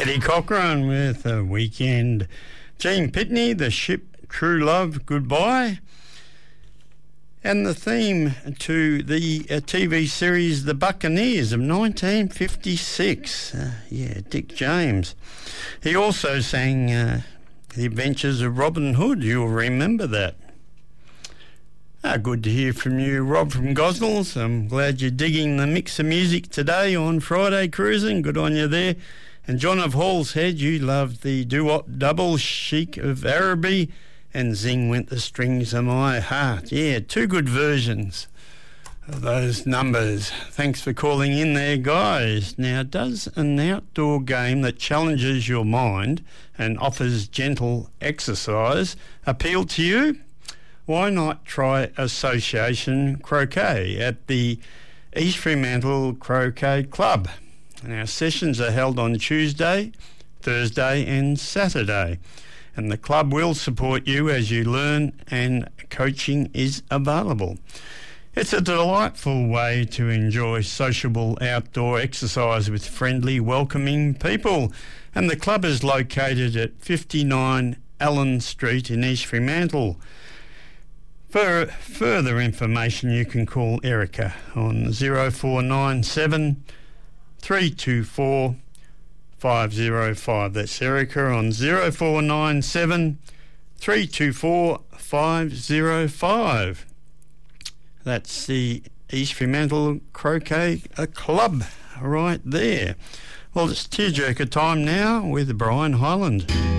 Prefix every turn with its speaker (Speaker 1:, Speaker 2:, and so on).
Speaker 1: Eddie Cochran with a Weekend. Gene Pitney, The Ship, True Love, Goodbye. And the theme to the TV series The Buccaneers of 1956. Dick James. He also sang The Adventures of Robin Hood. You'll remember that. Good to hear from you, Rob from Gosnells. I'm glad you're digging the mix of music today on Friday Cruising. Good on you there. And John of Hall's Head, you loved the doo-wop double, Chic of Araby, and Zing Went the Strings of My Heart. Yeah, two good versions of those numbers. Thanks for calling in there, guys. Now, does an outdoor game that challenges your mind and offers gentle exercise appeal to you? Why not try Association Croquet at the East Fremantle Croquet Club? And our sessions are held on Tuesday, Thursday and Saturday. And the club will support you as you learn, and coaching is available. It's a delightful way to enjoy sociable outdoor exercise with friendly, welcoming people. And the club is located at 59 Allen Street in East Fremantle. For further information, you can call Erica on 0497 324 505. That's Erica on 0497 324 505. That's the East Fremantle Croquet Club right there. Well, it's tearjerker time now with Brian Hyland.